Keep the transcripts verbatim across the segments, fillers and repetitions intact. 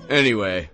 Anyway.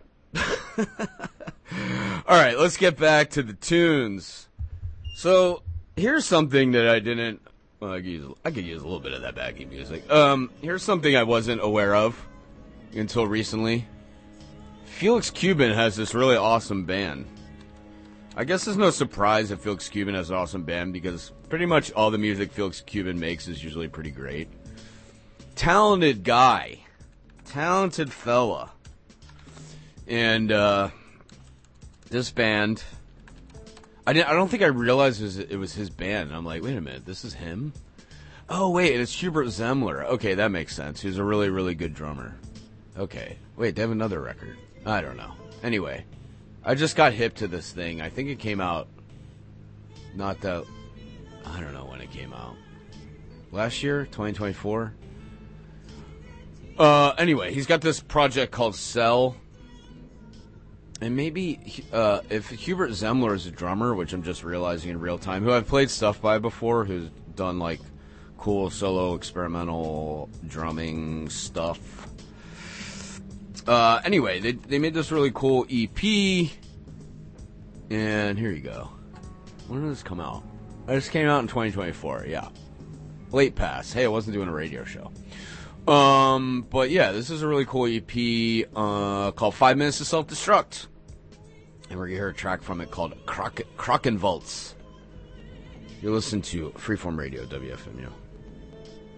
Alright, let's get back to the tunes. So, here's something that I didn't... Well, I could use, I could use a little bit of that baggy music. Um, here's something I wasn't aware of until recently. Felix Cuban has this really awesome band. I guess there's no surprise that Felix Cuban has an awesome band because pretty much all the music Felix Cuban makes is usually pretty great. Talented guy. Talented fella. And, uh, this band, I didn't, I don't think I realized it was, it was his band. And I'm like, wait a minute, this is him? Oh, wait, it's Hubert Zemler. Okay, that makes sense. He's a really, really good drummer. Okay. Wait, they have another record. I don't know. Anyway, I just got hip to this thing. I think it came out not that, I don't know when it came out. Last year? twenty twenty-four? Uh, anyway, he's got this project called Cell. And maybe, uh, if Hubert Zemler is a drummer, which I'm just realizing in real time, who I've played stuff by before, who's done, like, cool solo experimental drumming stuff. Uh, anyway, they they made this really cool E P, and here you go. When did this come out? This came out in twenty twenty-four, yeah. Late pass. Hey, I wasn't doing a radio show. Um, but yeah, this is a really cool E P, uh, called Five Minutes to Self-Destruct. And we're gonna hear a track from it called Crock- Crockenvolts. You're listening to Freeform Radio, W F M U.